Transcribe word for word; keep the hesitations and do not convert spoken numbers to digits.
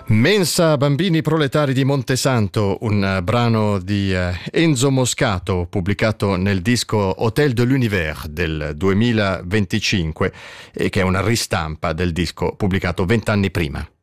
Mensa bambini proletari di Montesanto, un brano di Enzo Moscato pubblicato nel disco Hotel de l'Univers del duemilaventicinque e che è una ristampa del disco pubblicato vent'anni prima.